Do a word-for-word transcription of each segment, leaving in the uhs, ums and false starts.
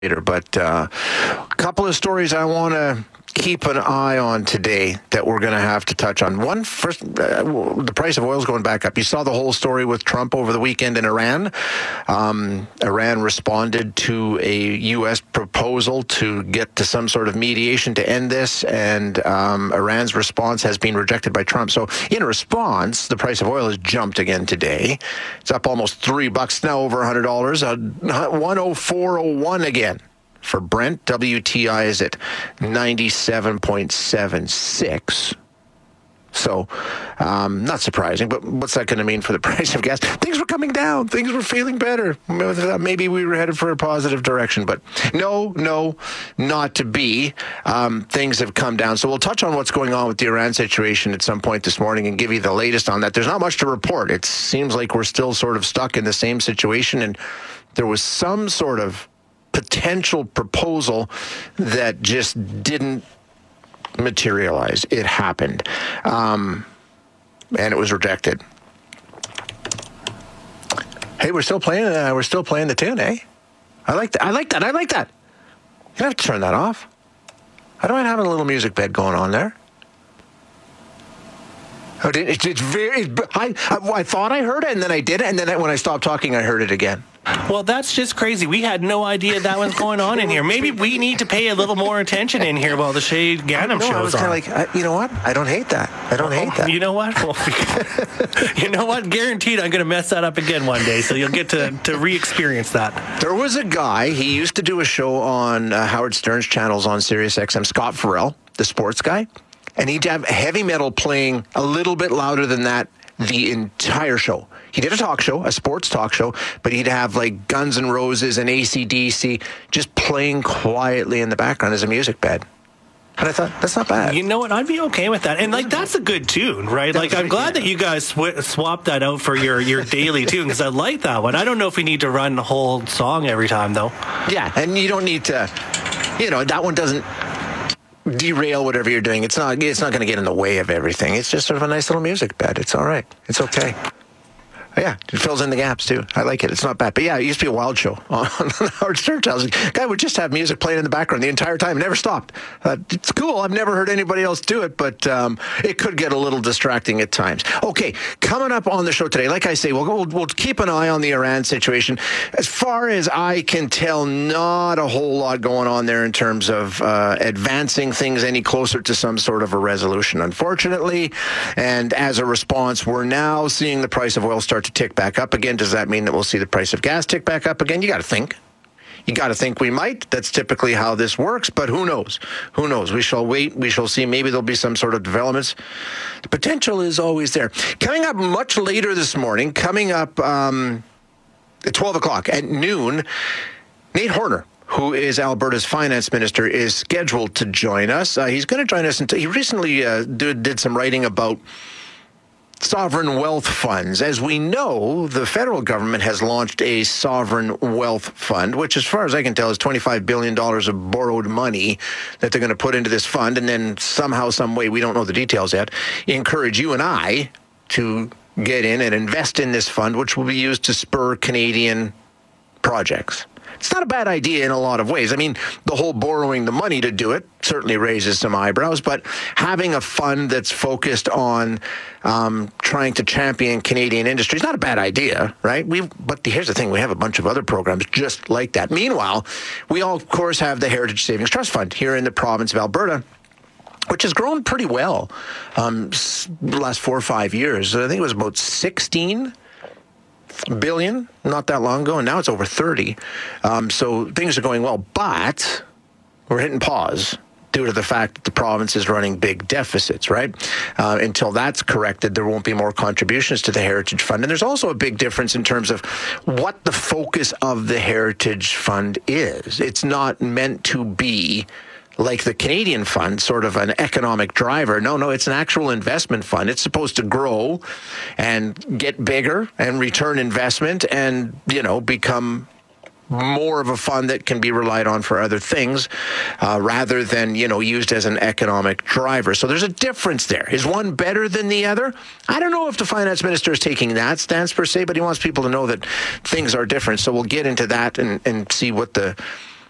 later. But uh, a couple of stories I want to keep an eye on today that we're going to have to touch on. One, first, uh, the price of oil is going back up. You saw the whole story with Trump over the weekend in Iran. Um, Iran responded to a U S proposal to get to some sort of mediation to end this, and um, Iran's response has been rejected by Trump. So in response, the price of oil has jumped again today. It's up almost three bucks now, over one hundred dollars, uh, one oh four oh one again. For Brent, W T I is at ninety-seven point seven six. So, um, not surprising, but what's that going to mean for the price of gas? Things were coming down. Things were feeling better. Maybe we were headed for a positive direction, but no, no, not to be. Um, things have come down. So we'll touch on what's going on with the Iran situation at some point this morning and give you the latest on that. There's not much to report. It seems like we're still sort of stuck in the same situation, and there was some sort of potential proposal that just didn't materialize. It happened, um, and it was rejected. Hey, we're still playing. Uh, we're still playing the tune, eh? I like that. I like that. I like that. You don't have to turn that off. I don't mind having a little music bed going on there. Oh, it, it's very. I, I I thought I heard it, and then I did it, and then I, when I stopped talking, I heard it again. Well, that's just crazy. We had no idea that was going on in here. Maybe we need to pay a little more attention in here while the Shay Ganem no, shows I was on. Kind of like, I, you know what? I don't hate that. I don't hate that. You know what? Well, you know what? Guaranteed, I'm going to mess that up again one day. So you'll get to to re-experience that. There was a guy. He used to do a show on uh, Howard Stern's channels on Sirius X M. Scott Farrell, the sports guy. And he'd have heavy metal playing a little bit louder than that the entire show. He did a talk show, a sports talk show, but he'd have like Guns N' Roses and A C D C just playing quietly in the background as a music bed. And I thought, that's not bad. You know what? I'd be okay with that. And, like, that's a good tune, right? Like, I'm glad that you guys sw- swapped that out for your, your daily tune, because I like that one. I don't know if we need to run the whole song every time, though. Yeah, and you don't need to, you know, that one doesn't derail whatever you're doing. It's not it's not going to get in the way of everything. It's just sort of a nice little music bed. It's all right. It's okay. Yeah, it fills in the gaps, too. I like it. It's not bad. But, yeah, it used to be a wild show on Howard Stern channel. Guy would just have music playing in the background the entire time. It never stopped. Uh, it's cool. I've never heard anybody else do it, but um, it could get a little distracting at times. Okay, coming up on the show today, like I say, we'll, we'll, we'll keep an eye on the Iran situation. As far as I can tell, not a whole lot going on there in terms of uh, advancing things any closer to some sort of a resolution, unfortunately. And as a response, we're now seeing the price of oil start to tick back up again. Does that mean that we'll see the price of gas tick back up again? You got to think. You got to think we might. That's typically how this works, but who knows? Who knows? We shall wait. We shall see. Maybe there'll be some sort of developments. The potential is always there. Coming up much later this morning, coming up um, at twelve o'clock at noon, Nate Horner, who is Alberta's finance minister, is scheduled to join us. Uh, he's going to join us. Until, he recently uh, did, did some writing about sovereign wealth funds. As we know, the federal government has launched a sovereign wealth fund, which, as far as I can tell, is twenty-five billion dollars of borrowed money that they're going to put into this fund, and then somehow, some way, we don't know the details yet, encourage you and I to get in and invest in this fund, which will be used to spur Canadian projects. It's not a bad idea in a lot of ways. I mean, the whole borrowing the money to do it certainly raises some eyebrows, but having a fund that's focused on um, trying to champion Canadian industry is not a bad idea, right? We, but here's the thing, we have a bunch of other programs just like that. Meanwhile, we all, of course, have the Heritage Savings Trust Fund here in the province of Alberta, which has grown pretty well um, the last four or five years. I think it was about sixteen billion not that long ago, and now it's over thirty. Um, so things are going well, but we're hitting pause due to the fact that the province is running big deficits, right? Uh, until that's corrected, there won't be more contributions to the Heritage Fund. And there's also a big difference in terms of what the focus of the Heritage Fund is. It's not meant to be like the Canadian Fund, sort of an economic driver. No, no, it's an actual investment fund. It's supposed to grow and get bigger and return investment and, you know, become more of a fund that can be relied on for other things uh, rather than, you know, used as an economic driver. So there's a difference there. Is one better than the other? I don't know if the finance minister is taking that stance per se, but he wants people to know that things are different. So we'll get into that and, and see what the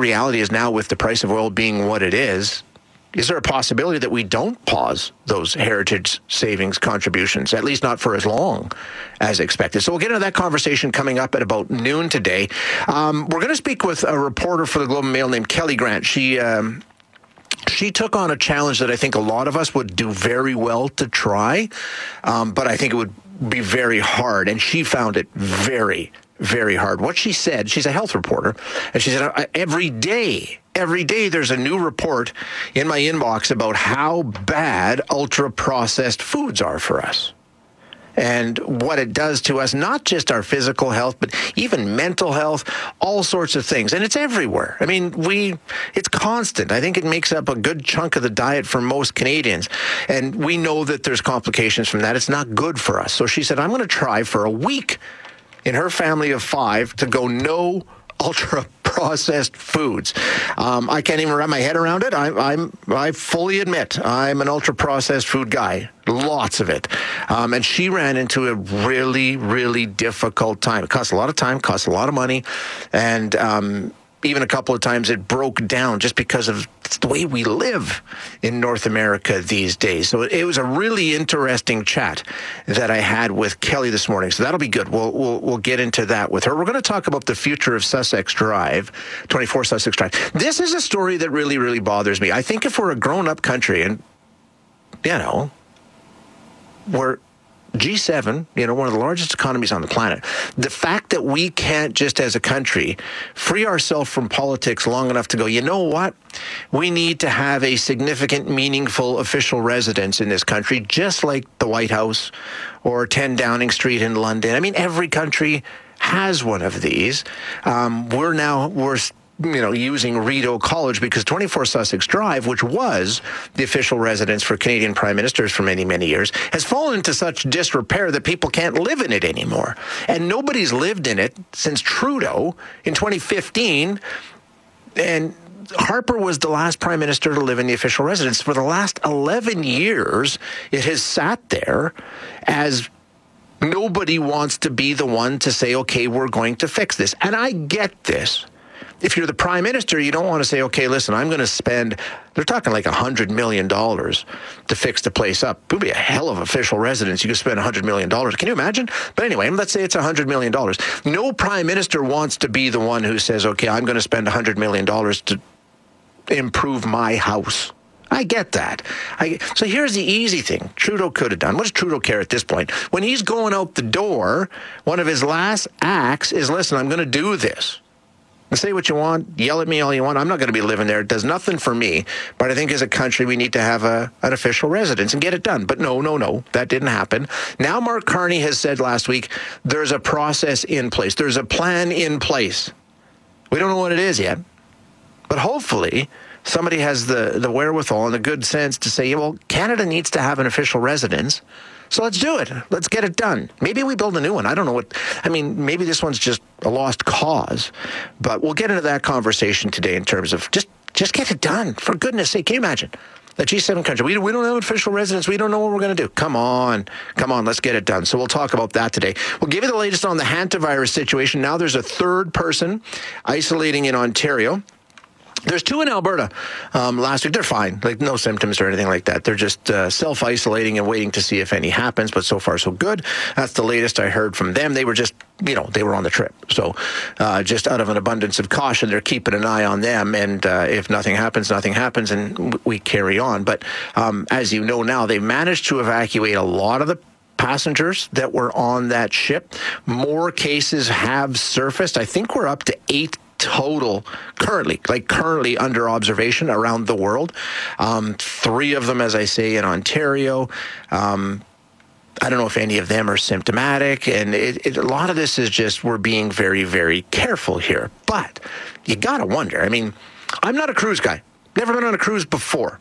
reality is now with the price of oil being what it is, is there a possibility that we don't pause those heritage savings contributions, at least not for as long as expected? So we'll get into that conversation coming up at about noon today. Um, we're going to speak with a reporter for the Globe and Mail named Kelly Grant. She... Um, She took on a challenge that I think a lot of us would do very well to try, um, but I think it would be very hard. And she found it very, very hard. What she said, she's a health reporter, and she said, every day, every day there's a new report in my inbox about how bad ultra-processed foods are for us. And what it does to us, not just our physical health, but even mental health, all sorts of things. And it's everywhere. I mean, we, it's constant. I think it makes up a good chunk of the diet for most Canadians. And we know that there's complications from that. It's not good for us. So she said, I'm going to try for a week in her family of five to go no ultra-processed foods. Um, I can't even wrap my head around it. I, I'm, I fully admit I'm an ultra-processed food guy. Lots of it. Um, and she ran into a really, really difficult time. It costs a lot of time, costs a lot of money, and um, even a couple of times it broke down just because of the way we live in North America these days. So it was a really interesting chat that I had with Kelly this morning. So that'll be good. We'll we'll, we'll get into that with her. We're going to talk about the future of Sussex Drive, twenty-four Sussex Drive. This is a story that really, really bothers me. I think if we're a grown-up country and, you know, we're G seven, you know, one of the largest economies on the planet. The fact that we can't just as a country free ourselves from politics long enough to go, you know what? We need to have a significant, meaningful official residence in this country, just like the White House or ten Downing Street in London. I mean, every country has one of these. Um, we're now, we're you know, using Rideau College because twenty-four Sussex Drive, which was the official residence for Canadian prime ministers for many, many years, has fallen into such disrepair that people can't live in it anymore. And nobody's lived in it since Trudeau in twenty fifteen. And Harper was the last prime minister to live in the official residence. For the last eleven years, it has sat there as nobody wants to be the one to say, okay, we're going to fix this. And I get this. If you're the prime minister, you don't want to say, okay, listen, I'm going to spend, they're talking like one hundred million dollars to fix the place up. It would be a hell of official residence. You could spend one hundred million dollars. Can you imagine? But anyway, let's say it's one hundred million dollars. No prime minister wants to be the one who says, okay, I'm going to spend one hundred million dollars to improve my house. I get that. I, so here's the easy thing Trudeau could have done. What does Trudeau care at this point? When he's going out the door, one of his last acts is, listen, I'm going to do this. And say what you want, yell at me all you want. I'm not going to be living there. It does nothing for me. But I think as a country, we need to have a, an official residence and get it done. But no, no, no, that didn't happen. Now Mark Carney has said last week, there's a process in place. There's a plan in place. We don't know what it is yet. But hopefully somebody has the, the wherewithal and the good sense to say, yeah, well, Canada needs to have an official residence. So let's do it. Let's get it done. Maybe we build a new one. I don't know what, I mean, maybe this one's just a lost cause, but we'll get into that conversation today in terms of just, just get it done. For goodness sake, can you imagine? The G seven country, we, we don't have official residence. We don't know what we're going to do. Come on. Come on. Let's get it done. So we'll talk about that today. We'll give you the latest on the hantavirus situation. Now there's a third person isolating in Ontario. There's two in Alberta um, last week. They're fine, like no symptoms or anything like that. They're just uh, self-isolating and waiting to see if any happens, but so far so good. That's the latest I heard from them. They were just, you know, they were on the trip. So uh, just out of an abundance of caution, they're keeping an eye on them. And uh, if nothing happens, nothing happens, and we carry on. But um, as you know now, they've managed to evacuate a lot of the passengers that were on that ship. More cases have surfaced. I think we're up to eight total currently, like currently under observation around the world. Um, three of them, as I say, in Ontario. Um, I don't know if any of them are symptomatic. And it, it, a lot of this is just, we're being very, very careful here. But you got to wonder. I mean, I'm not a cruise guy. Never been on a cruise before.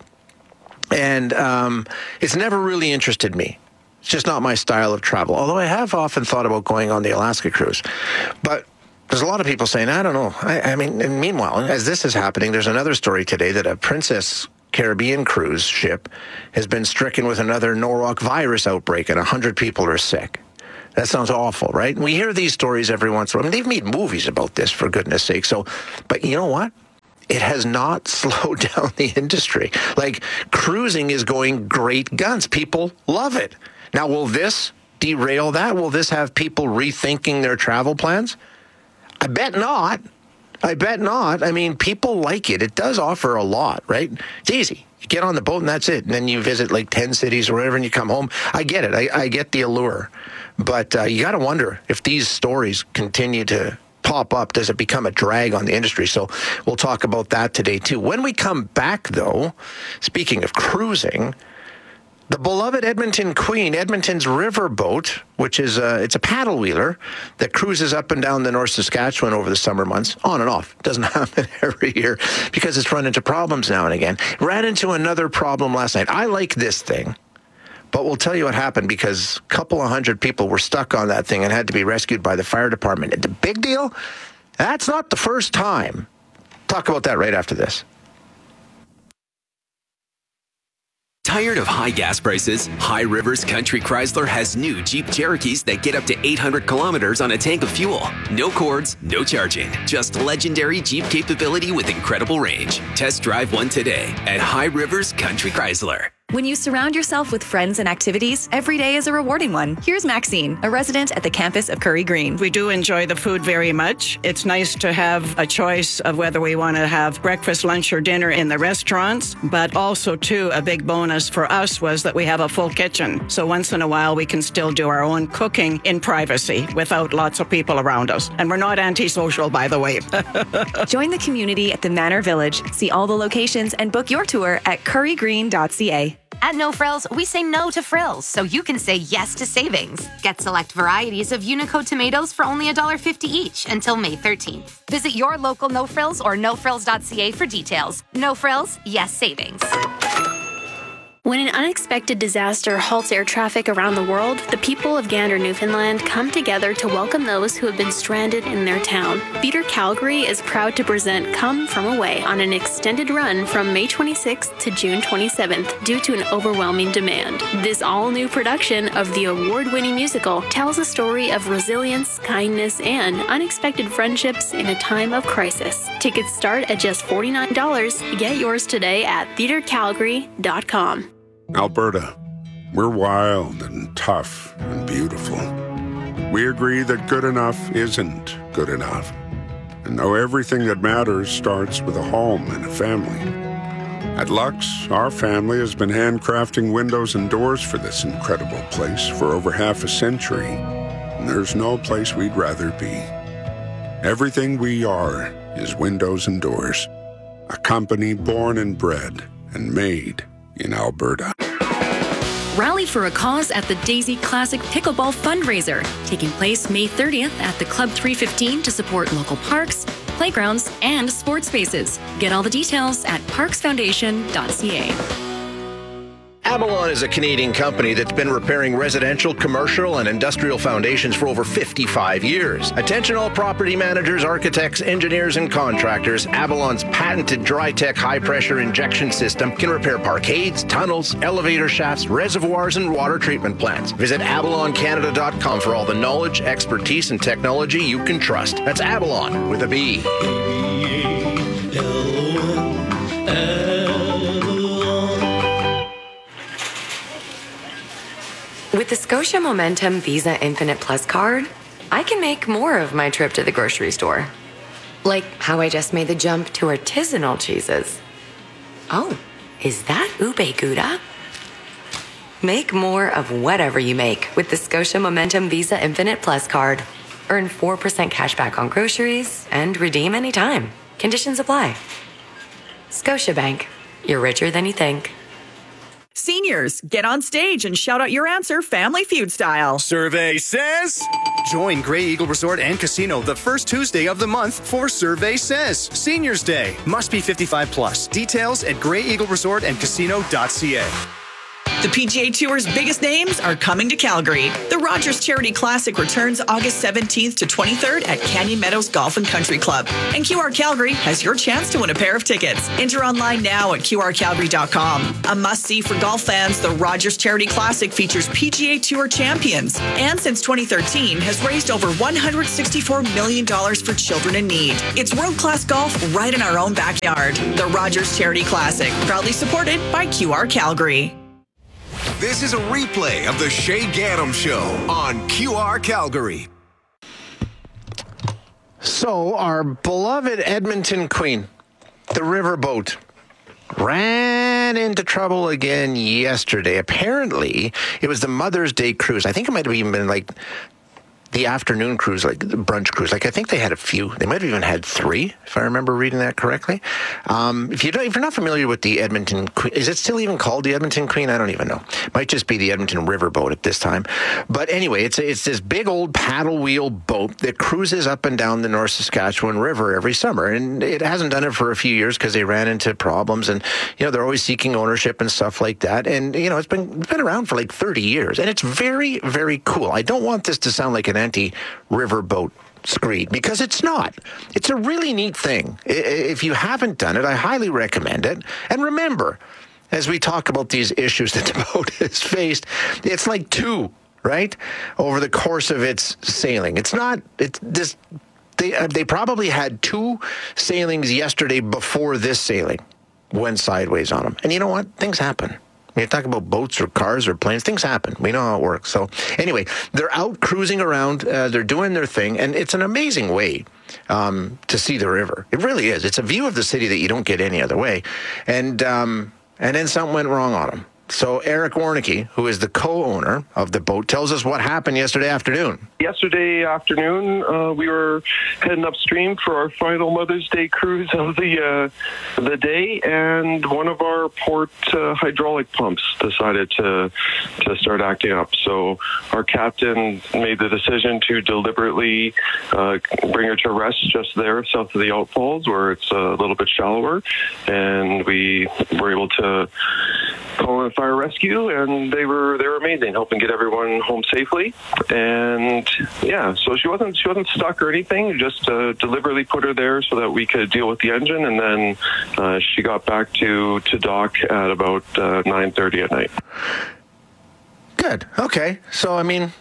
And um, it's never really interested me. It's just not my style of travel. Although I have often thought about going on the Alaska cruise. But there's a lot of people saying, I don't know. I, I mean, and meanwhile, as this is happening, there's another story today that a Princess Caribbean cruise ship has been stricken with another Norwalk virus outbreak and one hundred people are sick. That sounds awful, right? We hear these stories every once in a while. I mean, they've made movies about this, for goodness sake. So, but you know what? it has not slowed down the industry. Like, cruising is going great guns. People love it. Now, will this derail that? Will this have people rethinking their travel plans? I bet not. I bet not. I mean, people like it. It does offer a lot, right? It's easy. You get on the boat and that's it. And then you visit like ten cities or whatever and you come home. I get it. I, I get the allure. But uh, you got to wonder if these stories continue to pop up, does it become a drag on the industry? So we'll talk about that today too. When we come back though, speaking of cruising, the beloved Edmonton Queen, Edmonton's riverboat, which is a, it's a paddle wheeler that cruises up and down the North Saskatchewan over the summer months, on and off. It doesn't happen every year because it's run into problems now and again. Ran into another problem last night. I like this thing, but we'll tell you what happened because a couple of hundred people were stuck on that thing and had to be rescued by the fire department. It's a big deal. That's not the first time. Talk about that right after this. Tired of high gas prices? High Rivers Country Chrysler has new Jeep Cherokees that get up to eight hundred kilometers on a tank of fuel. No cords, no charging. Just legendary Jeep capability with incredible range. Test drive one today at High Rivers Country Chrysler. When you surround yourself with friends and activities, every day is a rewarding one. Here's Maxine, a resident at the campus of Curry Green. We do enjoy the food very much. It's nice to have a choice of whether we want to have breakfast, lunch, or dinner in the restaurants, but also, too, a big bonus for us was that we have a full kitchen. So once in a while, we can still do our own cooking in privacy without lots of people around us. And we're not antisocial, by the way. Join the community at the Manor Village. See all the locations and book your tour at curry green dot c a. At No Frills, we say no to frills, so you can say yes to savings. Get select varieties of Unico tomatoes for only one dollar fifty each until May thirteenth. Visit your local No Frills or no frills dot c a for details. No Frills, yes savings. When an unexpected disaster halts air traffic around the world, the people of Gander, Newfoundland come together to welcome those who have been stranded in their town. Theatre Calgary is proud to present Come From Away on an extended run from May twenty-sixth to June twenty-seventh due to an overwhelming demand. This all-new production of the award-winning musical tells a story of resilience, kindness, and unexpected friendships in a time of crisis. Tickets start at just forty-nine dollars. Get yours today at theatre calgary dot com. Alberta, we're wild and tough and beautiful. We agree that good enough isn't good enough. And though everything that matters starts with a home and a family, at Lux, our family has been handcrafting windows and doors for this incredible place for over half a century, and there's no place we'd rather be. Everything we are is windows and doors, a company born and bred and made in Alberta. Rally for a cause at the Daisy Classic Pickleball Fundraiser, taking place May thirtieth at the Club three fifteen to support local parks, playgrounds, and sports spaces. Get all the details at parks foundation dot c a. Avalon is a Canadian company that's been repairing residential, commercial, and industrial foundations for over fifty-five years. Attention all property managers, architects, engineers, and contractors. Avalon's patented Dry-Tech high-pressure injection system can repair parkades, tunnels, elevator shafts, reservoirs, and water treatment plants. Visit avalon canada dot com for all the knowledge, expertise, and technology you can trust. That's Avalon with a B. With the Scotia Momentum Visa Infinite Plus card, I can make more of my trip to the grocery store. Like how I just made the jump to artisanal cheeses. Oh, is that ube gouda? Make more of whatever you make with the Scotia Momentum Visa Infinite Plus card. Earn four percent cash back on groceries and redeem anytime. Conditions apply. Scotiabank. You're richer than you think. Seniors, get on stage and shout out your answer Family Feud style. Survey says... Join Grey Eagle Resort and Casino the first Tuesday of the month for Survey Says. Seniors Day. Must be fifty-five plus. Details at grey eagle resort and casino dot c a. The P G A Tour's biggest names are coming to Calgary. The Rogers Charity Classic returns August seventeenth to twenty-third at Canyon Meadows Golf and Country Club. And Q R Calgary has your chance to win a pair of tickets. Enter online now at Q R Calgary dot com. A must-see for golf fans, the Rogers Charity Classic features P G A Tour champions. And since twenty thirteen, has raised over one hundred sixty-four million dollars for children in need. It's world-class golf right in our own backyard. The Rogers Charity Classic, proudly supported by Q R Calgary. This is a replay of the Shay Gaddam Show on Q R Calgary. So, our beloved Edmonton Queen, the riverboat, ran into trouble again yesterday. Apparently, it was the Mother's Day cruise. I think it might have even been like the afternoon cruise, like the brunch cruise. Like, I think they had a few. They might have even had three, if I remember reading that correctly. Um, if, you don't, if you're not familiar with the Edmonton Queen, is it still even called the Edmonton Queen? I don't even know. Might just be the Edmonton Riverboat at this time. But anyway, it's it's this big old paddle wheel boat that cruises up and down the North Saskatchewan River every summer. And it hasn't done it for a few years because they ran into problems. And, you know, they're always seeking ownership and stuff like that. And, you know, it's been, it's been around for like thirty years. And it's very, very cool. I don't want this to sound like an anti-riverboat screed, because it's not. It's a really neat thing. If you haven't done it, I highly recommend it. And remember, as we talk about these issues that the boat has faced, it's like two, right, over the course of its sailing. It's not, it's this, they, uh, they probably had two sailings yesterday before this sailing went sideways on them. And you know what? Things happen. When you talk about boats or cars or planes, things happen. We know how it works. So anyway, they're out cruising around. Uh, they're doing their thing. And it's an amazing way um, to see the river. It really is. It's a view of the city that you don't get any other way. And um, and then something went wrong on them. So Eric Warnicki, who is the co-owner of the boat, tells us what happened yesterday afternoon. Yesterday afternoon, uh, we were heading upstream for our final Mother's Day cruise of the uh, the day, and one of our port uh, hydraulic pumps decided to to start acting up. So our captain made the decision to deliberately uh, bring her to rest just there south of the outfalls, where it's a little bit shallower, and we were able to call in fire rescue, and they were they were amazing, helping get everyone home safely. And yeah, so she wasn't she wasn't stuck or anything. Just uh, deliberately put her there so that we could deal with the engine, and then uh, she got back to to dock at about uh, nine thirty at night. Good. Okay. So I mean,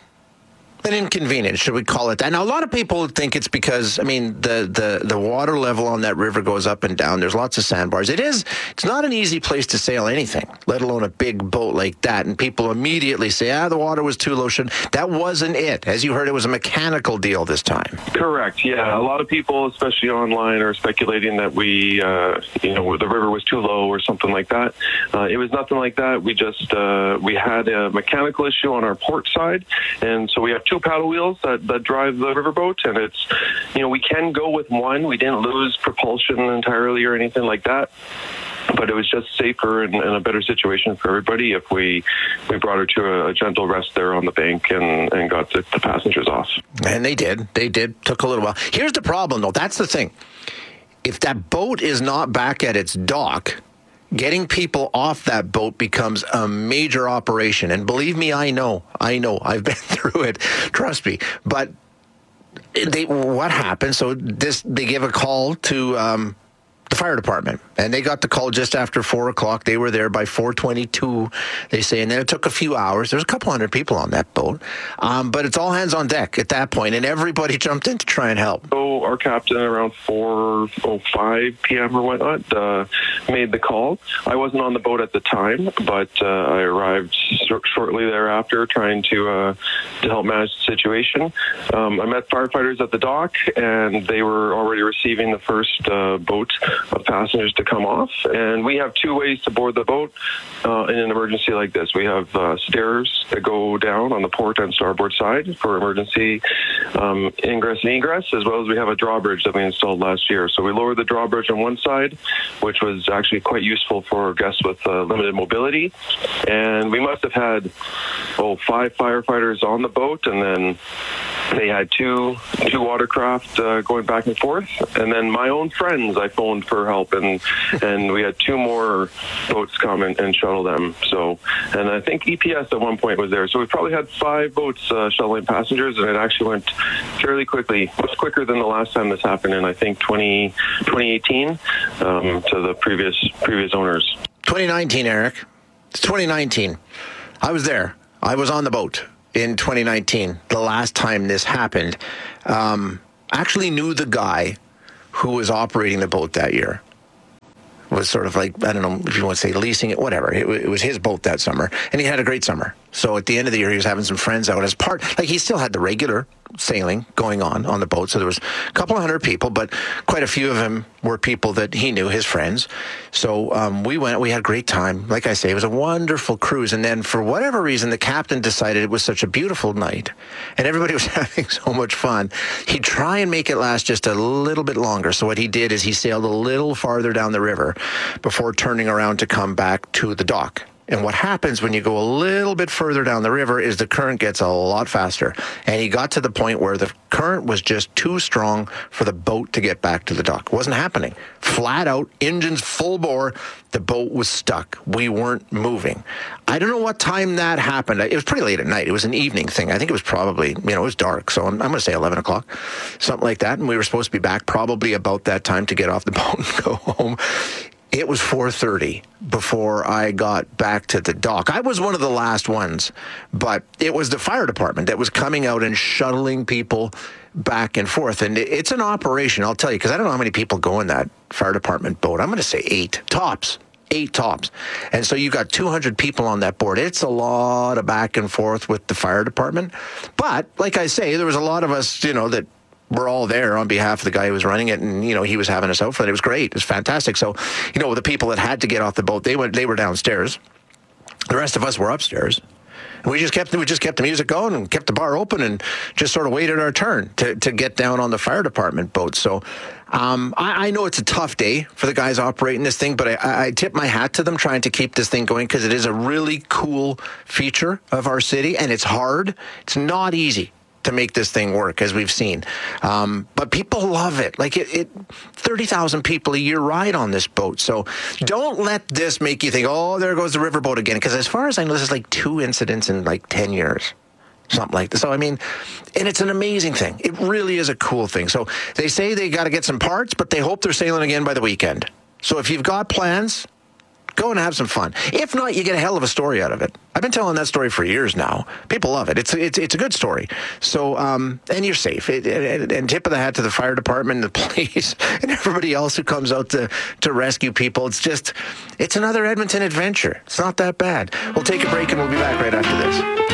an inconvenience, should we call it that? Now, a lot of people think it's because, I mean, the, the, the water level on that river goes up and down. There's lots of sandbars. It is, it's not an easy place to sail anything, let alone a big boat like that. And people immediately say, ah, the water was too low. Should, that wasn't it. As you heard, it was a mechanical deal this time. Correct, yeah. A lot of people, especially online, are speculating that we, uh, you know, the river was too low or something like that. Uh, it was nothing like that. We just, uh, we had a mechanical issue on our port side, and so we have two paddle wheels that, that drive the riverboat, and it's, you know, we can go with one. We didn't lose propulsion entirely or anything like that, but it was just safer and, and a better situation for everybody if we we brought her to a, a gentle rest there on the bank and, and got the, the passengers off. And they did. They did. Took a little while. Here's the problem, though. That's the thing. If that boat is not back at its dock, getting people off that boat becomes a major operation. And believe me, I know. I know. I've been through it. Trust me. But they, what happened? So this, they give a call to um, the fire department, and they got the call just after four o'clock. They were there by four twenty-two, they say, and then it took a few hours. There's a couple hundred people on that boat, um, but it's all hands on deck at that point, and everybody jumped in to try and help. So our captain, around four oh five p.m. or whatnot, uh, made the call. I wasn't on the boat at the time, but uh, I arrived sh- shortly thereafter, trying to uh, to help manage the situation. Um, I met firefighters at the dock, and they were already receiving the first uh, boat of passengers to come off. And we have two ways to board the boat uh, in an emergency like this. We have uh, stairs that go down on the port and starboard side for emergency um, ingress and egress, as well as we have a drawbridge that we installed last year. So we lowered the drawbridge on one side, which was actually quite useful for guests with uh, limited mobility. And we must have had, oh, five firefighters on the boat, and then they had two two watercraft uh, going back and forth, and then my own friends I phoned for help, and and we had two more boats come and, and shuttle them. So, and I think E P S at one point was there. So we probably had five boats uh, shuttling passengers, and it actually went fairly quickly. It was quicker than the last time this happened in I think twenty, twenty eighteen um, to the previous previous owners. twenty nineteen, Eric. It's twenty nineteen. I was there. I was on the boat in twenty nineteen, the last time this happened. Um, actually knew the guy who was operating the boat that year. Was sort of like, I don't know if you want to say leasing it, whatever. It, it was his boat that summer, and he had a great summer. So at the end of the year, he was having some friends out as part, like he still had the regular sailing going on on the boat. So there was a couple of hundred people, but quite a few of them were people that he knew, his friends. So um, we went, we had a great time. Like I say, it was a wonderful cruise. And then for whatever reason, the captain decided it was such a beautiful night and everybody was having so much fun. He'd try and make it last just a little bit longer. So what he did is he sailed a little farther down the river before turning around to come back to the dock. And what happens when you go a little bit further down the river is the current gets a lot faster. And he got to the point where the current was just too strong for the boat to get back to the dock. It wasn't happening. Flat out, engines full bore, the boat was stuck. We weren't moving. I don't know what time that happened. It was pretty late at night. It was an evening thing. I think it was probably, you know, it was dark. So I'm, I'm going to say eleven o'clock, something like that. And we were supposed to be back probably about that time to get off the boat and go home. It was four thirty before I got back to the dock. I was one of the last ones, but it was the fire department that was coming out and shuttling people back and forth. And it's an operation, I'll tell you, because I don't know how many people go in that fire department boat. I'm going to say eight tops. Eight tops. And so you got two hundred people on that board. It's a lot of back and forth with the fire department. But like I say, there was a lot of us, you know, that we're all there on behalf of the guy who was running it, and you know he was having us out for it. It was great. It was fantastic. So, you know, the people that had to get off the boat, they went. They were downstairs. The rest of us were upstairs. And we just kept we just kept the music going and kept the bar open and just sort of waited our turn to to get down on the fire department boat. So, um, I, I know it's a tough day for the guys operating this thing, but I, I tip my hat to them trying to keep this thing going because it is a really cool feature of our city, and it's hard. It's not easy to make this thing work, as we've seen. Um, but people love it. Like it, it thirty thousand people a year ride on this boat. So don't let this make you think, oh, there goes the riverboat again. Because as far as I know, this is like two incidents in like ten years. Something like this. So, I mean, and it's an amazing thing. It really is a cool thing. So they say they got to get some parts, but they hope they're sailing again by the weekend. So if you've got plans, go and have some fun. If not, you get a hell of a story out of it. I've been telling that story for years now. People love it. It's it's it's a good story. So, um, and you're safe. It, it, and tip of the hat to the fire department, the police, and everybody else who comes out to, to rescue people. It's just, it's another Edmonton adventure. It's not that bad. We'll take a break and we'll be back right after this.